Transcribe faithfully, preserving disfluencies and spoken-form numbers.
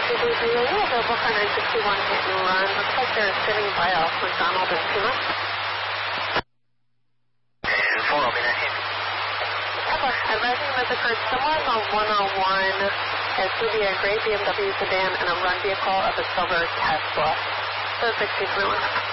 two three three, are you available for nine sixty-one hit and run? Looks like they're sitting by off McDonald and Pima. And four, I'll be nice. Okay, advising that occurred somewhere on one oh one. It's going to be a gray B M W sedan and a run vehicle of a silver Tesla. So sixty twenty-one.